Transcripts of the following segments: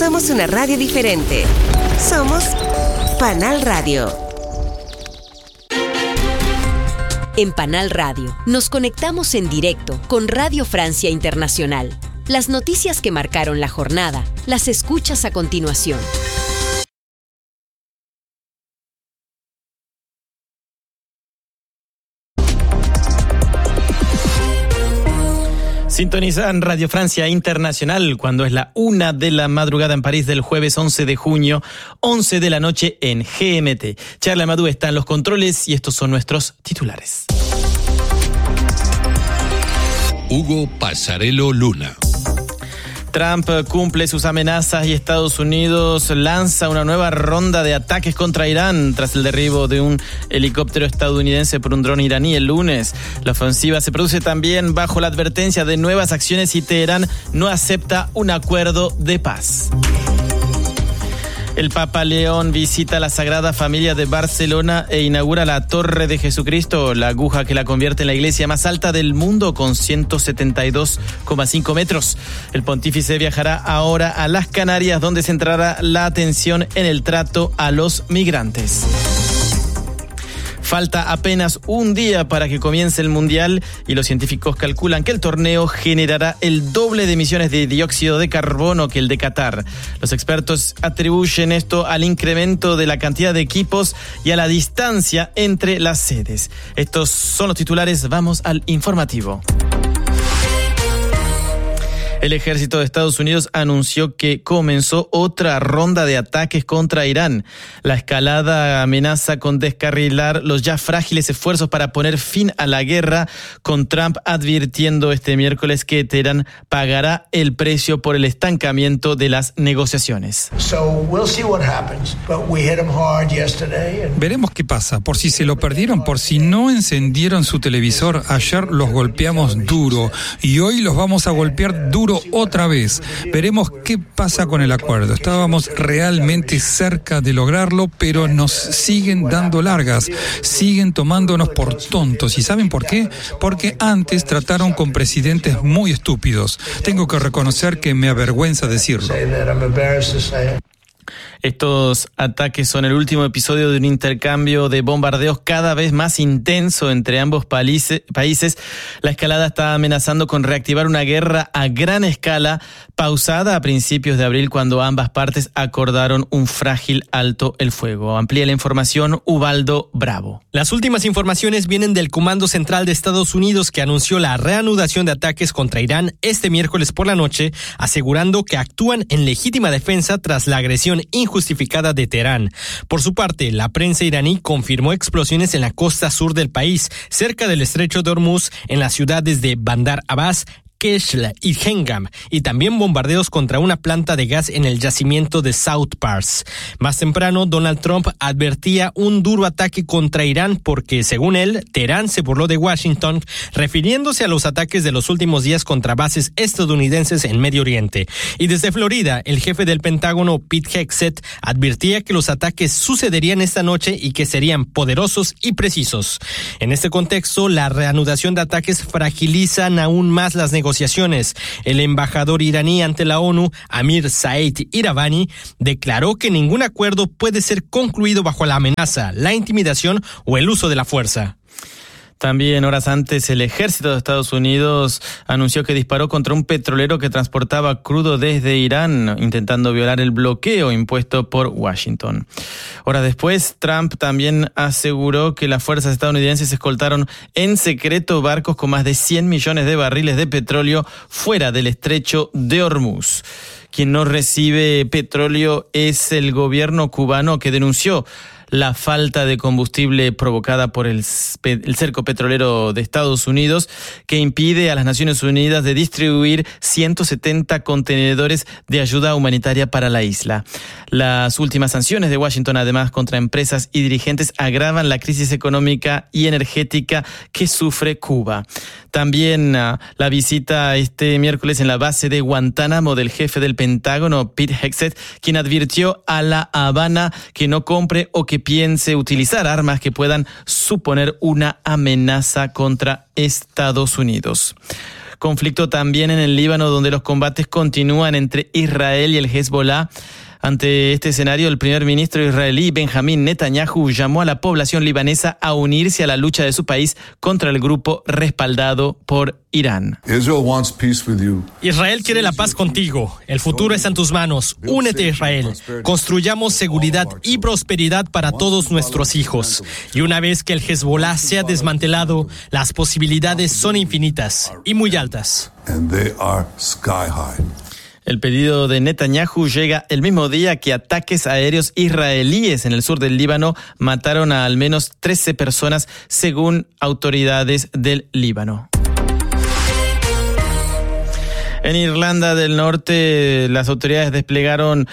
Somos una radio diferente. Somos Panal Radio. En Panal Radio nos conectamos en directo con Radio Francia Internacional. Las noticias que marcaron la jornada las escuchas a continuación. Sintonizan Radio Francia Internacional cuando es la 1 de la madrugada en París del jueves 11 de junio, 11 de la noche en GMT. Charla Madú está en los controles y estos son nuestros titulares. Hugo Pasarello Luna. Trump cumple sus amenazas y Estados Unidos lanza una nueva ronda de ataques contra Irán tras el derribo de un helicóptero estadounidense por un dron iraní el lunes. La ofensiva se produce también bajo la advertencia de nuevas acciones y Teherán no acepta un acuerdo de paz. El Papa León visita la Sagrada Familia de Barcelona e inaugura la Torre de Jesucristo, la aguja que la convierte en la iglesia más alta del mundo con 172,5 metros. El pontífice viajará ahora a las Canarias, donde centrará la atención en el trato a los migrantes. Falta apenas un día para que comience el Mundial y los científicos calculan que el torneo generará el doble de emisiones de dióxido de carbono que el de Qatar. Los expertos atribuyen esto al incremento de la cantidad de equipos y a la distancia entre las sedes. Estos son los titulares, vamos al informativo. El ejército de Estados Unidos anunció que comenzó otra ronda de ataques contra Irán. La escalada amenaza con descarrilar los ya frágiles esfuerzos para poner fin a la guerra, con Trump advirtiendo este miércoles que Teherán pagará el precio por el estancamiento de las negociaciones. Veremos qué pasa, por si se lo perdieron, por si no encendieron su televisor. Ayer los golpeamos duro y hoy los vamos a golpear duro otra vez. Veremos qué pasa con el acuerdo. Estábamos realmente cerca de lograrlo, pero nos siguen dando largas, siguen tomándonos por tontos. ¿Y saben por qué? Porque antes trataron con presidentes muy estúpidos. Tengo que reconocer que me avergüenza decirlo. Estos ataques son el último episodio de un intercambio de bombardeos cada vez más intenso entre ambos países. La escalada está amenazando con reactivar una guerra a gran escala, pausada a principios de abril cuando ambas partes acordaron un frágil alto el fuego. Amplía la información Ubaldo Bravo. Las últimas informaciones vienen del Comando Central de Estados Unidos, que anunció la reanudación de ataques contra Irán este miércoles por la noche, asegurando que actúan en legítima defensa tras la agresión injustificada de Teherán. Por su parte, la prensa iraní confirmó explosiones en la costa sur del país, cerca del estrecho de Hormuz, en las ciudades de Bandar Abbas, Keshla y Hengam, y también bombardeos contra una planta de gas en el yacimiento de South Pars. Más temprano, Donald Trump advertía un duro ataque contra Irán porque, según él, Teherán se burló de Washington, refiriéndose a los ataques de los últimos días contra bases estadounidenses en Medio Oriente. Y desde Florida, el jefe del Pentágono, Pete Hegseth, advertía que los ataques sucederían esta noche y que serían poderosos y precisos. En este contexto, la reanudación de ataques fragilizan aún más las negociaciones. El embajador iraní ante la ONU, Amir Said Iravani, declaró que ningún acuerdo puede ser concluido bajo la amenaza, la intimidación o el uso de la fuerza. También horas antes, el ejército de Estados Unidos anunció que disparó contra un petrolero que transportaba crudo desde Irán, intentando violar el bloqueo impuesto por Washington. Horas después, Trump también aseguró que las fuerzas estadounidenses escoltaron en secreto barcos con más de 100 millones de barriles de petróleo fuera del estrecho de Hormuz. Quien no recibe petróleo es el gobierno cubano, que denunció la falta de combustible provocada por el cerco petrolero de Estados Unidos, que impide a las Naciones Unidas de distribuir 170 contenedores de ayuda humanitaria para la isla. Las últimas sanciones de Washington, además, contra empresas y dirigentes, agravan la crisis económica y energética que sufre Cuba. También la visita este miércoles en la base de Guantánamo del jefe del Pentágono, Pete Hegseth, quien advirtió a La Habana que no compre o que piense utilizar armas que puedan suponer una amenaza contra Estados Unidos. Conflicto también en el Líbano, donde los combates continúan entre Israel y el Hezbollah. Ante este escenario, el primer ministro israelí Benjamín Netanyahu llamó a la población libanesa a unirse a la lucha de su país contra el grupo respaldado por Irán. Israel quiere la paz contigo. El futuro está en tus manos. Únete a Israel. Construyamos seguridad y prosperidad para todos nuestros hijos. Y una vez que el Hezbollah sea desmantelado, las posibilidades son infinitas y muy altas. El pedido de Netanyahu llega el mismo día que ataques aéreos israelíes en el sur del Líbano mataron a al menos 13 personas, según autoridades del Líbano. En Irlanda del Norte, las autoridades desplegaron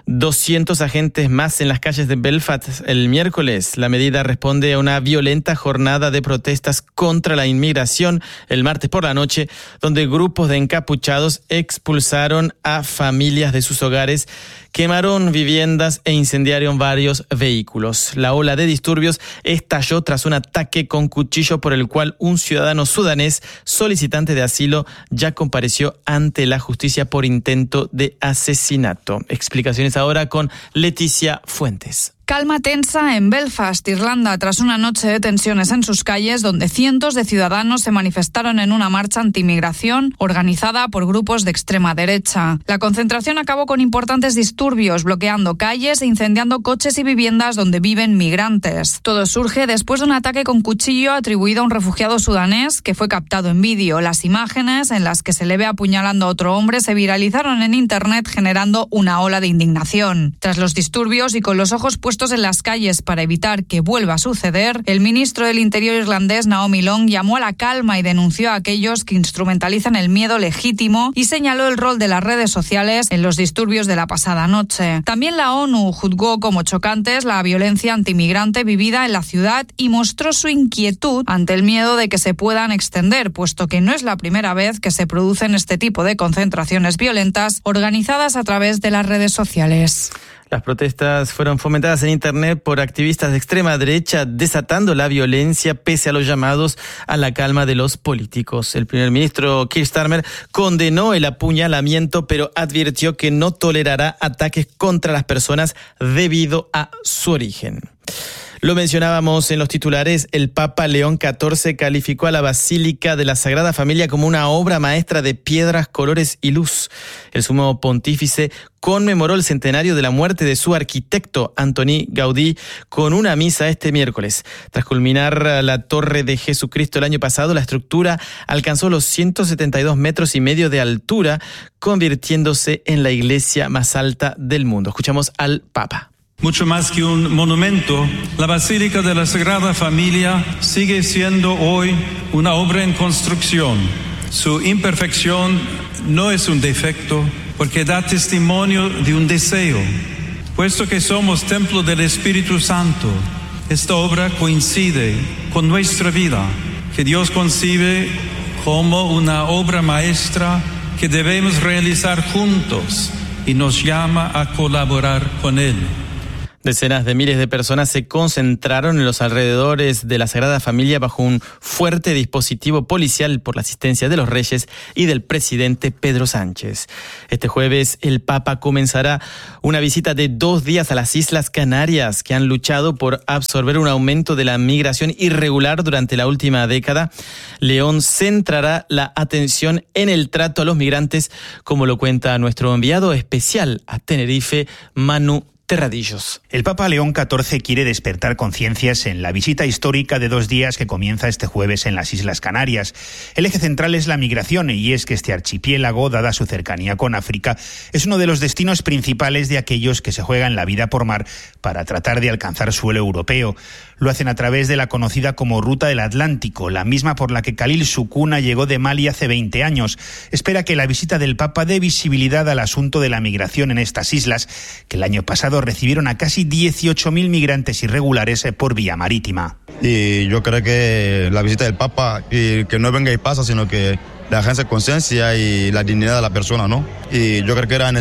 200 agentes más en las calles de Belfast el miércoles. La medida responde a una violenta jornada de protestas contra la inmigración el martes por la noche, donde grupos de encapuchados expulsaron a familias de sus hogares, quemaron viviendas e incendiaron varios vehículos. La ola de disturbios estalló tras un ataque con cuchillo por el cual un ciudadano sudanés solicitante de asilo ya compareció ante la justicia por intento de asesinato. Explicaciones ahora con Leticia Fuentes. Calma tensa en Belfast, Irlanda, tras una noche de tensiones en sus calles, donde cientos de ciudadanos se manifestaron en una marcha anti-inmigración organizada por grupos de extrema derecha. La concentración acabó con importantes disturbios, bloqueando calles e incendiando coches y viviendas donde viven migrantes. Todo surge después de un ataque con cuchillo atribuido a un refugiado sudanés que fue captado en vídeo. Las imágenes, en las que se le ve apuñalando a otro hombre, se viralizaron en Internet, generando una ola de indignación. Tras los disturbios y con los ojos puestos en las calles para evitar que vuelva a suceder, el ministro del Interior irlandés, Naomi Long, llamó a la calma y denunció a aquellos que instrumentalizan el miedo legítimo y señaló el rol de las redes sociales en los disturbios de la pasada noche. También la ONU juzgó como chocantes la violencia antimigrante vivida en la ciudad y mostró su inquietud ante el miedo de que se puedan extender, puesto que no es la primera vez que se producen este tipo de concentraciones violentas organizadas a través de las redes sociales. Las protestas fueron fomentadas en Internet por activistas de extrema derecha, desatando la violencia pese a los llamados a la calma de los políticos. El primer ministro Keir Starmer condenó el apuñalamiento, pero advirtió que no tolerará ataques contra las personas debido a su origen. Lo mencionábamos en los titulares, el Papa León XIV calificó a la Basílica de la Sagrada Familia como una obra maestra de piedras, colores y luz. El sumo pontífice conmemoró el centenario de la muerte de su arquitecto, Antoni Gaudí, con una misa este miércoles. Tras culminar la Torre de Jesucristo el año pasado, la estructura alcanzó los 172 metros y medio de altura, convirtiéndose en la iglesia más alta del mundo. Escuchamos al Papa. Mucho más que un monumento, la Basílica de la Sagrada Familia sigue siendo hoy una obra en construcción. Su imperfección no es un defecto, porque da testimonio de un deseo. Puesto que somos templo del Espíritu Santo, esta obra coincide con nuestra vida, que Dios concibe como una obra maestra que debemos realizar juntos y nos llama a colaborar con Él. Decenas de miles de personas se concentraron en los alrededores de la Sagrada Familia bajo un fuerte dispositivo policial por la asistencia de los reyes y del presidente Pedro Sánchez. Este jueves el Papa comenzará una visita de 2 días a las Islas Canarias, que han luchado por absorber un aumento de la migración irregular durante la última década. León centrará la atención en el trato a los migrantes, como lo cuenta nuestro enviado especial a Tenerife, Manu Terradillos. El Papa León XIV quiere despertar conciencias en la visita histórica de 2 días que comienza este jueves en las Islas Canarias. El eje central es la migración, y es que este archipiélago, dada su cercanía con África, es uno de los destinos principales de aquellos que se juegan la vida por mar para tratar de alcanzar suelo europeo. Lo hacen a través de la conocida como Ruta del Atlántico, la misma por la que Khalil Sukuna llegó de Mali hace 20 años. Espera que la visita del Papa dé visibilidad al asunto de la migración en estas islas, que el año pasado recibieron a casi 18.000 migrantes irregulares por vía marítima. Y yo creo que la visita del Papa, que no venga y pasa, sino que la agencia de conciencia y la dignidad de la persona, ¿no? Y yo creo que era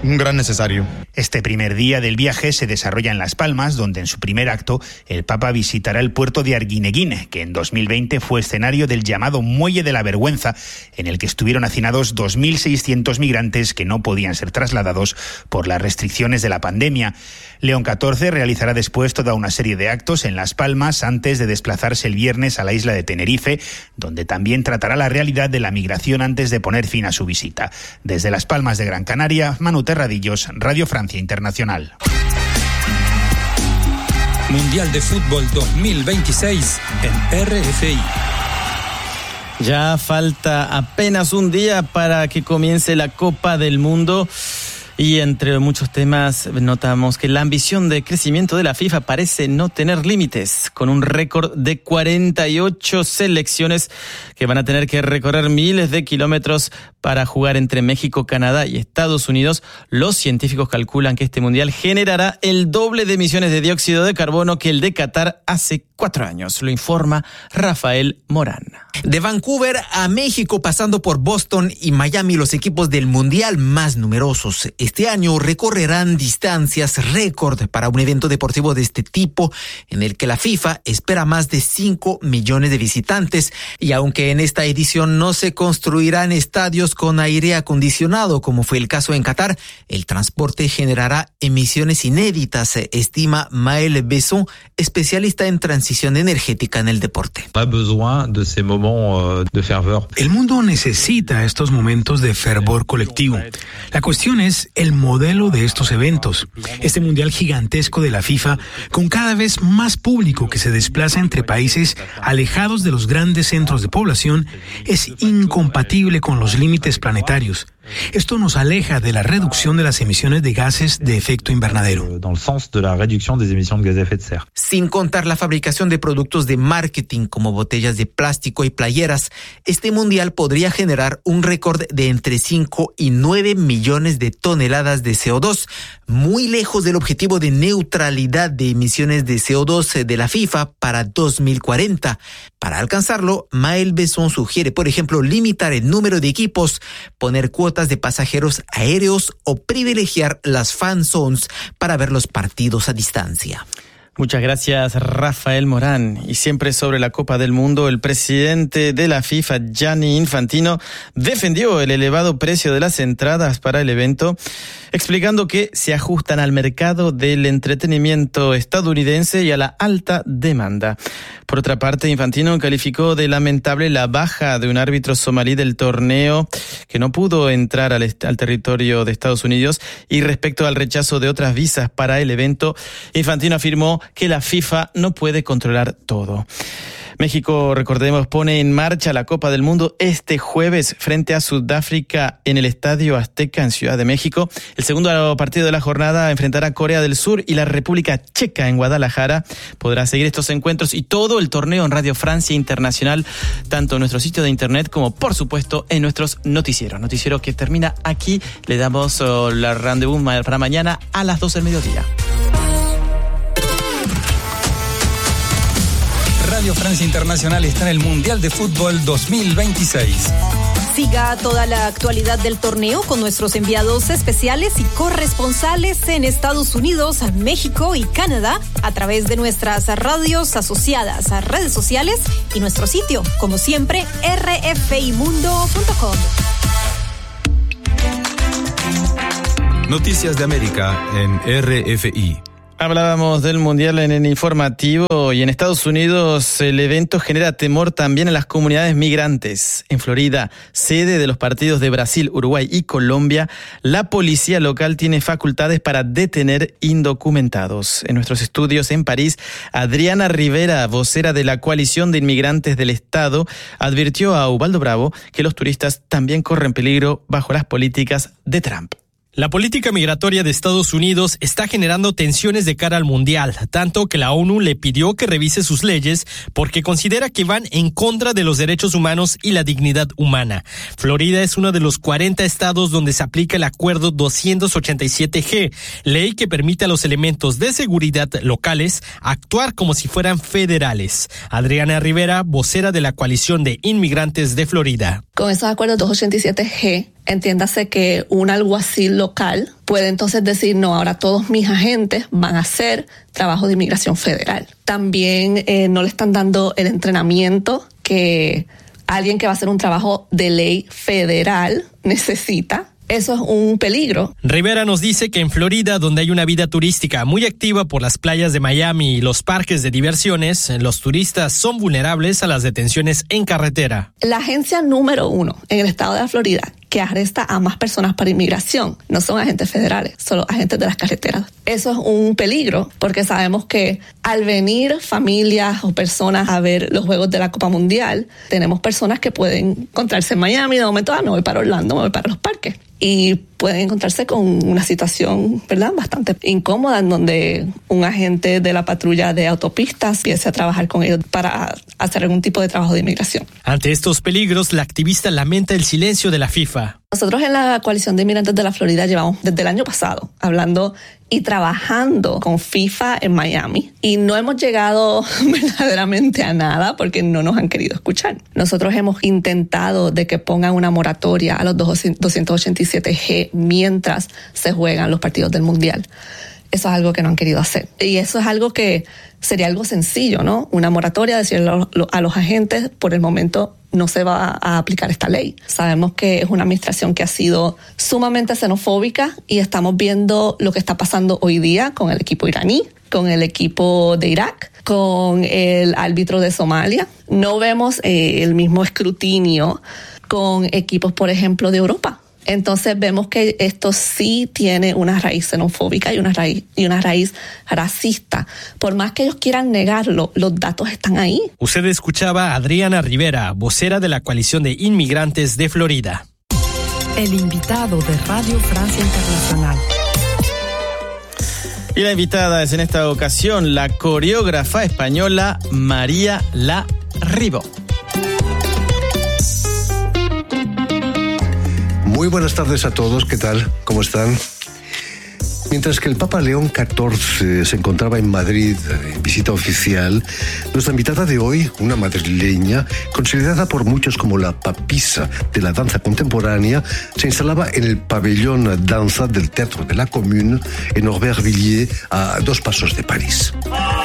un gran necesario. Este primer día del viaje se desarrolla en Las Palmas, donde en su primer acto el Papa visitará el puerto de Arguineguín, que en 2020 fue escenario del llamado Muelle de la Vergüenza, en el que estuvieron hacinados 2.600 migrantes que no podían ser trasladados por las restricciones de la pandemia. León XIV realizará después toda una serie de actos en Las Palmas antes de desplazarse el viernes a la isla de Tenerife, donde también tratará la realidad de la migración antes de poner fin a su visita. Desde Las Palmas de Gran Canaria, Manu Terradillos, Radio Francia Internacional. Mundial de Fútbol 2026 en RFI. Ya falta apenas un día para que comience la Copa del Mundo. Y entre muchos temas notamos que la ambición de crecimiento de la FIFA parece no tener límites, con un récord de 48 selecciones que van a tener que recorrer miles de kilómetros para jugar entre México, Canadá y Estados Unidos. Los científicos calculan que este mundial generará el doble de emisiones de dióxido de carbono que el de Qatar hace 4 años. Lo informa Rafael Morán. De Vancouver a México, pasando por Boston y Miami, los equipos del mundial más numerosos este año recorrerán distancias récord para un evento deportivo de este tipo, en el que la FIFA espera más de 5 millones de visitantes. Y aunque en esta edición no se construirán estadios con aire acondicionado, como fue el caso en Qatar, el transporte generará emisiones inéditas, estima Maël Besson, especialista en transición energética en el deporte. El mundo necesita estos momentos de fervor colectivo. La cuestión es el modelo de estos eventos. Este mundial gigantesco de la FIFA, con cada vez más público que se desplaza entre países alejados de los grandes centros de población, es incompatible con los límites planetarios. Esto nos aleja de la reducción de las emisiones de gases de efecto invernadero. Sin contar la fabricación de productos de marketing como botellas de plástico y playeras, este mundial podría generar un récord de entre 5 y 9 millones de toneladas de CO2, muy lejos del objetivo de neutralidad de emisiones de CO2 de la FIFA para 2040. Para alcanzarlo, Maël Besson sugiere, por ejemplo, limitar el número de equipos, poner cuotas de pasajeros aéreos o privilegiar las fan zones para ver los partidos a distancia. Muchas gracias, Rafael Morán. Y siempre sobre la Copa del Mundo, el presidente de la FIFA, Gianni Infantino, defendió el elevado precio de las entradas para el evento, explicando que se ajustan al mercado del entretenimiento estadounidense y a la alta demanda. Por otra parte, Infantino calificó de lamentable la baja de un árbitro somalí del torneo que no pudo entrar al territorio de Estados Unidos, y respecto al rechazo de otras visas para el evento, Infantino afirmó que la FIFA no puede controlar todo. México, recordemos, pone en marcha la Copa del Mundo este jueves frente a Sudáfrica en el Estadio Azteca en Ciudad de México. El segundo partido de la jornada enfrentará a Corea del Sur y la República Checa en Guadalajara. Podrá seguir estos encuentros y todo el torneo en Radio Francia Internacional, tanto en nuestro sitio de internet como, por supuesto, en nuestros noticieros. Noticiero que termina aquí. Le damos la rendezvous para mañana a las 12 del mediodía. Radio Francia Internacional está en el Mundial de Fútbol 2026. Siga toda la actualidad del torneo con nuestros enviados especiales y corresponsales en Estados Unidos, México y Canadá a través de nuestras radios asociadas a redes sociales y nuestro sitio, como siempre, rfimundo.com. Noticias de América en RFI. Hablábamos del Mundial en el informativo, y en Estados Unidos el evento genera temor también en las comunidades migrantes. En Florida, sede de los partidos de Brasil, Uruguay y Colombia, la policía local tiene facultades para detener indocumentados. En nuestros estudios en París, Adriana Rivera, vocera de la Coalición de Inmigrantes del Estado, advirtió a Ubaldo Bravo que los turistas también corren peligro bajo las políticas de Trump. La política migratoria de Estados Unidos está generando tensiones de cara al mundial, tanto que la ONU le pidió que revise sus leyes porque considera que van en contra de los derechos humanos y la dignidad humana. Florida es uno de los 40 estados donde se aplica el Acuerdo 287G, ley que permite a los elementos de seguridad locales actuar como si fueran federales. Adriana Rivera, vocera de la Coalición de Inmigrantes de Florida. Con estos acuerdos 287G Entiéndase que un alguacil local puede entonces decir, no, ahora todos mis agentes van a hacer trabajo de inmigración federal. También no le están dando el entrenamiento que alguien que va a hacer un trabajo de ley federal necesita. Eso es un peligro. Rivera nos dice que en Florida, donde hay una vida turística muy activa por las playas de Miami y los parques de diversiones, los turistas son vulnerables a las detenciones en carretera. La agencia número 1 en el estado de la Florida que arresta a más personas para inmigración no son agentes federales, son los agentes de las carreteras. Eso es un peligro porque sabemos que al venir familias o personas a ver los Juegos de la Copa Mundial, tenemos personas que pueden encontrarse en Miami, de momento, me voy para Orlando, me voy para los parques. Y pueden encontrarse con una situación, ¿verdad?, bastante incómoda, en donde un agente de la patrulla de autopistas empiece a trabajar con ellos para hacer algún tipo de trabajo de inmigración. Ante estos peligros, la activista lamenta el silencio de la FIFA. Nosotros en la Coalición de Inmigrantes de la Florida llevamos desde el año pasado hablando y trabajando con FIFA en Miami y no hemos llegado verdaderamente a nada porque no nos han querido escuchar. Nosotros hemos intentado de que pongan una moratoria a los 287G mientras se juegan los partidos del Mundial. Eso es algo que no han querido hacer. Y eso es algo que sería algo sencillo, ¿no? Una moratoria, decirle a los agentes, por el momento no se va a aplicar esta ley. Sabemos que es una administración que ha sido sumamente xenofóbica y estamos viendo lo que está pasando hoy día con el equipo iraní, con el equipo de Irak, con el árbitro de Somalia. No vemos el mismo escrutinio con equipos, por ejemplo, de Europa. Entonces vemos que esto sí tiene una raíz xenofóbica y una raíz racista. Por más que ellos quieran negarlo, los datos están ahí. Usted escuchaba a Adriana Rivera, vocera de la Coalición de Inmigrantes de Florida. El invitado de Radio Francia Internacional. Y la invitada es en esta ocasión la coreógrafa española María La Ribó. Muy buenas tardes a todos, ¿qué tal? ¿Cómo están? Mientras que el Papa León XIV se encontraba en Madrid en visita oficial, nuestra invitada de hoy, una madrileña, considerada por muchos como la papisa de la danza contemporánea, se instalaba en el pabellón danza del Teatro de la Commune en Aubervilliers, a 2 pasos de París.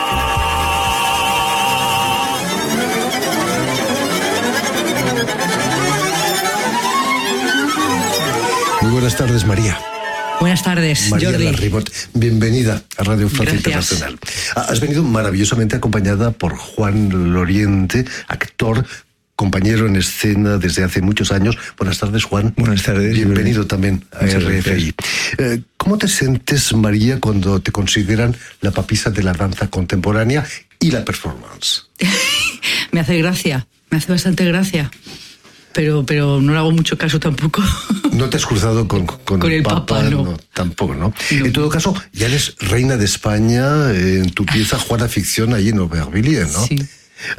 Muy buenas tardes, María. Buenas tardes, María Jordi. La Ribó, bienvenida a Radio Francia Internacional. Has venido maravillosamente acompañada por Juan Loriente, actor, compañero en escena desde hace muchos años. Buenas tardes, Juan. Buenas tardes. Bienvenido también a RFI. ¿Cómo te sientes, María, cuando te consideran la papisa de la danza contemporánea y la performance? Me hace gracia, me hace bastante gracia. Pero no le hago mucho caso tampoco. ¿No te has cruzado con el Papa? No, tampoco, ¿no? En todo caso, ya eres reina de España en tu pieza Juana Ficción allí en Aubervilliers, ¿no? Sí.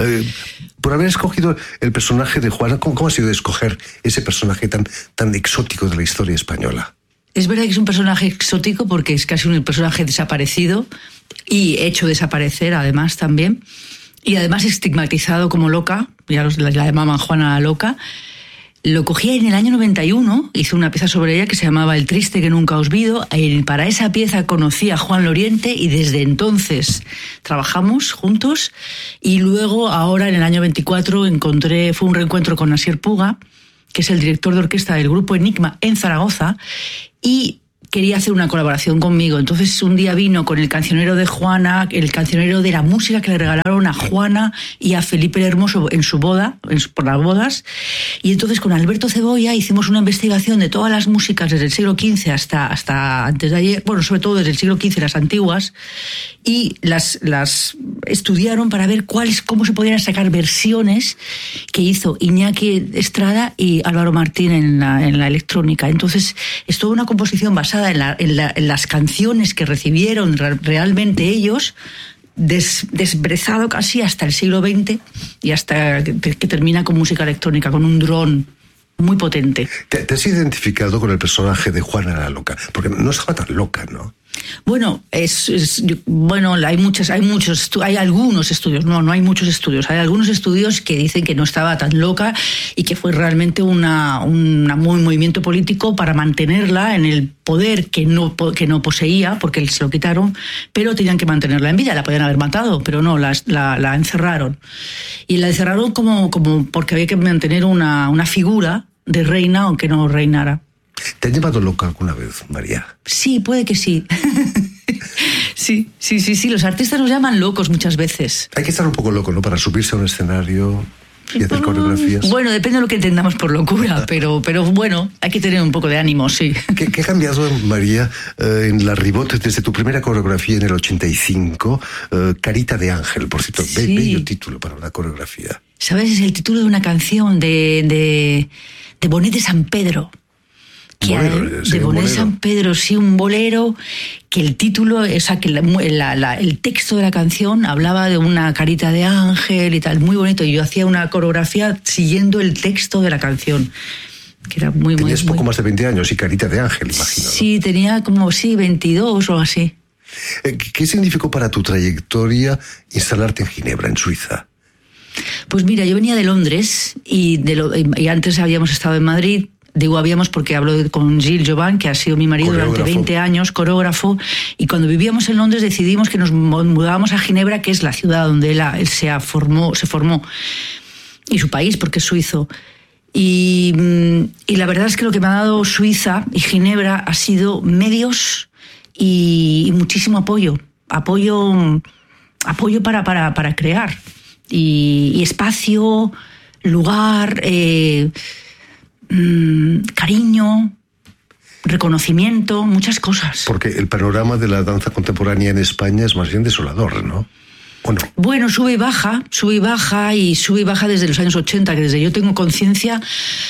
Por haber escogido el personaje de Juana, ¿cómo ha sido escoger ese personaje tan exótico de la historia española? Es verdad que es un personaje exótico porque es casi un personaje desaparecido y hecho desaparecer además también. Y además estigmatizado como loca, ya la llamaban Juana la Loca. Lo cogí en el año 91, hice una pieza sobre ella que se llamaba El triste que nunca os vido. Para esa pieza conocí a Juan Loriente y desde entonces trabajamos juntos. Y luego, ahora en el año 24, fue un reencuentro con Asier Puga, que es el director de orquesta del grupo Enigma en Zaragoza, y quería hacer una colaboración conmigo. Entonces un día vino con el cancionero de Juana, el cancionero de la música que le regalaron a Juana y a Felipe el Hermoso en su boda, por las bodas. Y entonces con Alberto Cebolla hicimos una investigación de todas las músicas desde el siglo XV hasta antes de ayer, bueno, sobre todo desde el siglo XV, las antiguas, y las estudiaron para ver cómo se podían sacar versiones que hizo Iñaki Estrada y Álvaro Martín en la electrónica. Entonces es toda una composición basada en las canciones que recibieron realmente ellos, desbrezado casi hasta el siglo XX y hasta que termina con música electrónica, con un dron muy potente. ¿Te has identificado con el personaje de Juana la Loca? Porque no estaba tan loca, ¿no? Bueno, hay algunos estudios, no hay muchos estudios, hay algunos estudios que dicen que no estaba tan loca y que fue realmente un movimiento político para mantenerla en el poder que no poseía, porque se lo quitaron, pero tenían que mantenerla en vida. La podían haber matado, pero no, la encerraron. Y la encerraron como porque había que mantener una figura de reina aunque no reinara. ¿Te han llevado loca alguna vez, María? Sí, puede que sí. Sí, los artistas nos llaman locos muchas veces. Hay que estar un poco loco, ¿no?, para subirse a un escenario y hacer coreografías. Bueno, depende de lo que entendamos por locura, pero bueno, hay que tener un poco de ánimo, sí. ¿Qué ha cambiado, María, en la Ribot desde tu primera coreografía en el 85, Carita de Ángel, por cierto, sí. Bello título para una coreografía? ¿Sabes? Es el título de una canción de Bonet de San Pedro. De Bonet de San Pedro, sí, un bolero, que el título, o sea, que el texto de la canción hablaba de una carita de ángel y tal, muy bonito, y yo hacía una coreografía siguiendo el texto de la canción, que era muy... Tenías poco más de 20 años y carita de ángel, imagino, ¿no? Sí, tenía como, 22 o así. ¿Qué significó para tu trayectoria instalarte en Ginebra, en Suiza? Pues mira, yo venía de Londres y antes habíamos estado en Madrid. Digo habíamos porque hablo con Gilles Jovan, que ha sido mi marido durante 20 años, coreógrafo, y cuando vivíamos en Londres decidimos que nos mudábamos a Ginebra, que es la ciudad donde él se formó, y su país, porque es suizo. Y la verdad es que lo que me ha dado Suiza y Ginebra ha sido medios y muchísimo apoyo para crear, y espacio, lugar, cariño, reconocimiento, muchas cosas. Porque el panorama de la danza contemporánea en España es más bien desolador, ¿no? ¿O no? Bueno, sube y baja desde los años 80, que desde yo tengo conciencia.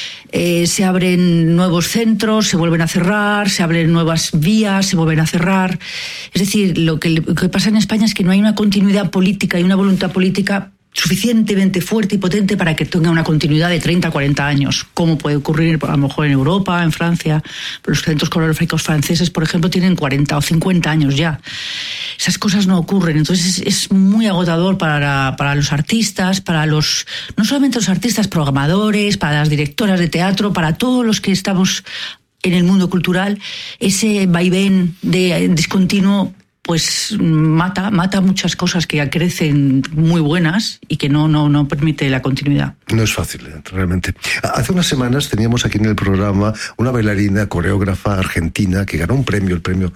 Se abren nuevos centros, se vuelven a cerrar, se abren nuevas vías, se vuelven a cerrar. Es decir, lo que pasa en España es que no hay una continuidad política y una voluntad política suficientemente fuerte y potente para que tenga una continuidad de 30 a 40 años, como puede ocurrir a lo mejor en Europa, en Francia. Los centros coreográficos franceses, por ejemplo, tienen 40 o 50 años ya. Esas cosas no ocurren, entonces es muy agotador para los artistas, no solamente los artistas, programadores, para las directoras de teatro, para todos los que estamos en el mundo cultural. Ese vaivén de discontinuo pues mata muchas cosas que ya crecen muy buenas y que no permite la continuidad. No es fácil, realmente. Hace unas semanas teníamos aquí en el programa una bailarina, coreógrafa argentina que ganó un premio, el premio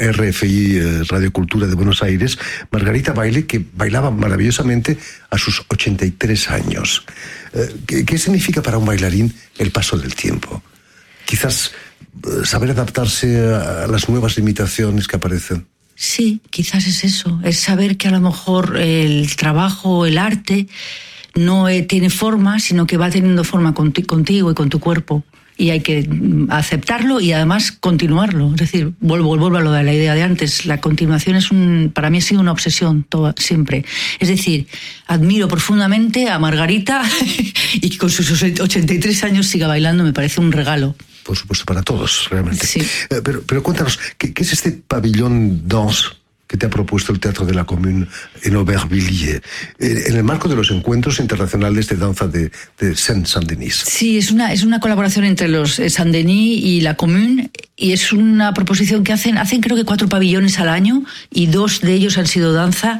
RFI Radio Cultura de Buenos Aires, Margarita Baile, que bailaba maravillosamente a sus 83 años. ¿Qué significa para un bailarín el paso del tiempo? Quizás saber adaptarse a las nuevas limitaciones que aparecen. Sí, quizás es eso, es saber que a lo mejor el trabajo, el arte, no tiene forma, sino que va teniendo forma contigo y con tu cuerpo. Y hay que aceptarlo y además continuarlo. Es decir, vuelvo a lo de la idea de antes. La continuación para mí ha sido una obsesión siempre. Es decir, admiro profundamente a Margarita y que con sus 83 años siga bailando me parece un regalo. Por supuesto, para todos, realmente. Sí. Pero cuéntanos, ¿qué es este pabellón danse que te ha propuesto el Teatro de la Commune en Aubervilliers, en el marco de los encuentros internacionales de danza de Saint-Denis? Sí, es una colaboración entre los Saint-Denis y la Commune, y es una proposición que hacen creo que 4 pabellones al año, y 2 de ellos han sido danza,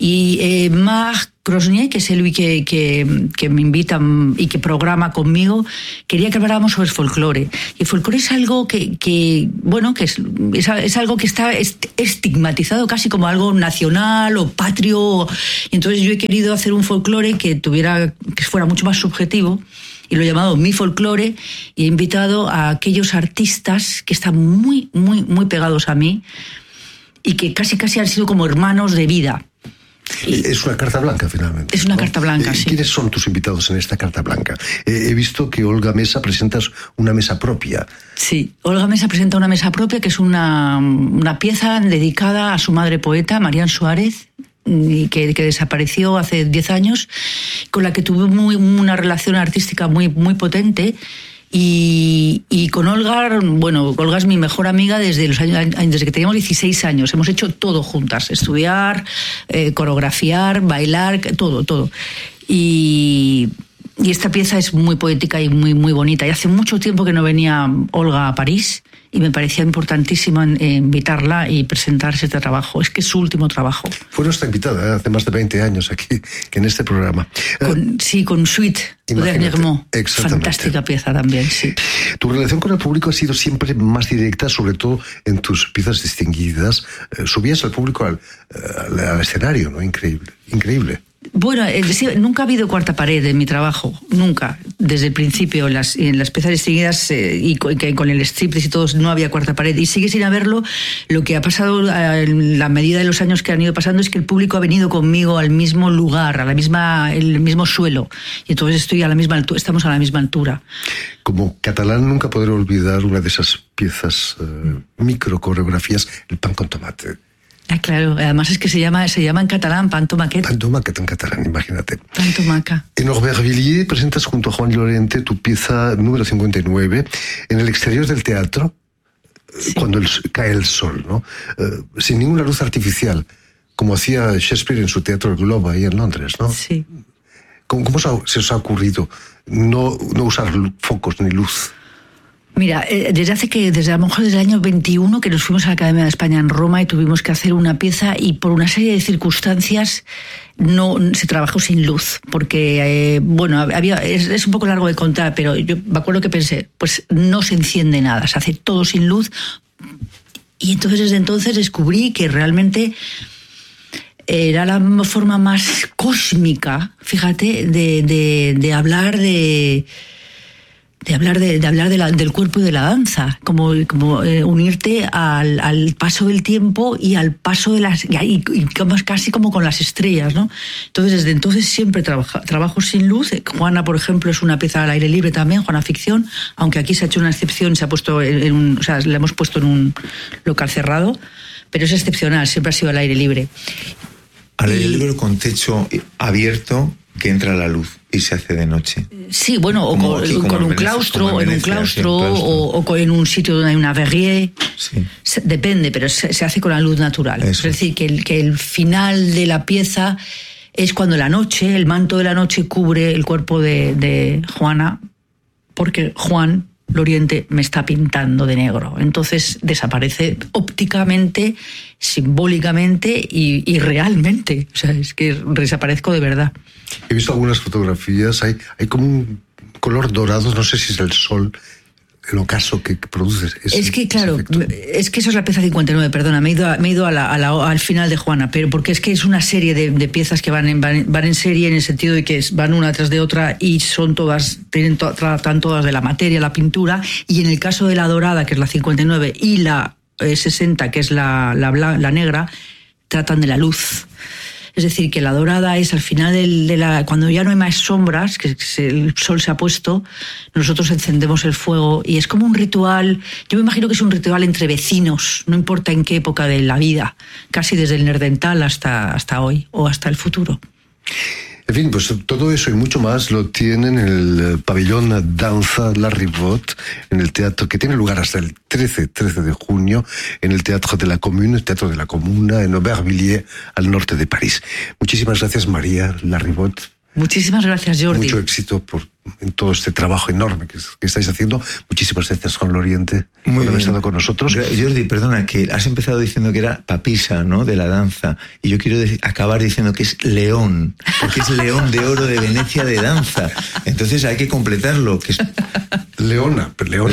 y Marc Grosnier, que es el que me invita y que programa conmigo, quería que habláramos sobre el folclore. Y el folclore es algo que es algo que está estigmatizado casi como algo nacional o patrio. Y entonces yo he querido hacer un folclore que fuera mucho más subjetivo, y lo he llamado Mi Folclore, y he invitado a aquellos artistas que están muy, muy, muy pegados a mí y que casi han sido como hermanos de vida. Es una carta blanca, finalmente. Es una carta blanca, sí. ¿Quiénes son tus invitados en esta carta blanca? He visto que Olga Mesa presentas una mesa propia. Sí, Olga Mesa presenta una mesa propia, que es una pieza dedicada a su madre poeta, Marián Suárez, y que desapareció hace 10 años, con la que tuve una relación artística muy, muy potente. Y con Olga, bueno, Olga es mi mejor amiga desde que teníamos 16 años. Hemos hecho todo juntas, estudiar, coreografiar, bailar, todo. Y esta pieza es muy poética y muy, muy bonita. Y hace mucho tiempo que no venía Olga a París y me parecía importantísimo invitarla y presentarse este trabajo. Es que es su último trabajo. Fue nuestra invitada hace más de 20 años aquí, en este programa. Con Suite de Nermont. Fantástica pieza también, sí. Tu relación con el público ha sido siempre más directa, sobre todo en tus piezas distinguidas. Subías al público al escenario, ¿no? Increíble. Bueno, nunca ha habido cuarta pared en mi trabajo, nunca. Desde el principio, en las piezas distinguidas y con el striptease y todo, no había cuarta pared. Y sigue sin haberlo. Lo que ha pasado en la medida de los años que han ido pasando es que el público ha venido conmigo al mismo lugar, el mismo suelo. Y entonces estamos a la misma altura. Como catalán nunca podré olvidar una de esas piezas, micro coreografías, el pan con tomate. Ah, claro, además es que se llama en catalán pan tomaquet. Pan tomaquet en catalán, imagínate. Pan tomaca. En Aubervilliers presentas junto a Juan Llorente tu pieza número 59 en el exterior del teatro, sí, cuando cae el sol, ¿no? Sin ninguna luz artificial, como hacía Shakespeare en su Teatro El Globo ahí en Londres, ¿no? Sí. ¿Cómo se os ha ocurrido no usar focos ni luz? Mira, desde a lo mejor desde el año 21 que nos fuimos a la Academia de España en Roma y tuvimos que hacer una pieza y por una serie de circunstancias se trabajó sin luz, porque es un poco largo de contar, pero yo me acuerdo que pensé, pues no se enciende nada, se hace todo sin luz, y entonces desde entonces descubrí que realmente era la forma más cósmica, fíjate, de hablar del cuerpo y de la danza, como unirte al paso del tiempo y al paso de y casi como con las estrellas, ¿no? Entonces, desde entonces siempre trabajo sin luz. Juana, por ejemplo, es una pieza al aire libre también, Juana Ficción, aunque aquí se ha hecho una excepción, se ha puesto la hemos puesto en un local cerrado, pero es excepcional, siempre ha sido al aire libre. Al aire libre con techo abierto que entra la luz y se hace de noche. Sí, bueno, o con un claustro, o en un sitio donde hay una verrier. Sí. Depende, pero se hace con la luz natural. Eso. Es decir, que el final de la pieza es cuando el manto de la noche cubre el cuerpo de Juana, porque Juan Llorente me está pintando de negro. Entonces desaparece ópticamente, simbólicamente y realmente. O sea, es que desaparezco de verdad. He visto algunas fotografías, hay como un color dorado, no sé si es el sol, el ocaso que produce es que claro, es que eso es la pieza 59, perdona, me he ido al final de Juana, pero porque es que es una serie de piezas que van en serie, en el sentido de que van una tras de otra y son todas, tratan todas de la materia, la pintura, y en el caso de la dorada, que es la 59, y la 60, que es la negra, tratan de la luz. Es decir, que la dorada es al final cuando ya no hay más sombras, que el sol se ha puesto, nosotros encendemos el fuego y es como un ritual. Yo me imagino que es un ritual entre vecinos, no importa en qué época de la vida, casi desde el Nerdental hasta hoy o hasta el futuro. En fin, pues todo eso y mucho más lo tienen en el pabellón Danza La Ribot, en el teatro que tiene lugar hasta el 13 de junio, en el Teatro de la Commune, el Teatro de la Comuna, en Aubervilliers, al norte de París. Muchísimas gracias, María La Ribot. Muchísimas gracias, Jordi. Mucho éxito en todo este trabajo enorme que estáis haciendo. Muchísimas gracias, Juan Llorente, por haber estado con nosotros. Jordi, perdona, que has empezado diciendo que era papisa, ¿no?, de la danza, y yo quiero acabar diciendo que es león, porque es león de oro de Venecia de danza. Entonces hay que completarlo, que es... Leona, perdón.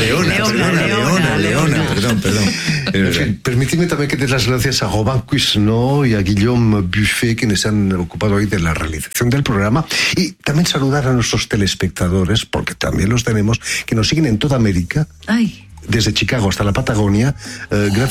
En fin, permíteme también que dé las gracias a Robin Cuisneau y a Guillaume Buffet, quienes se han ocupado hoy de la realización del programa, y también saludar a nuestros telespectadores, porque también los tenemos, que nos siguen en toda América, desde Chicago hasta la Patagonia. Gracias.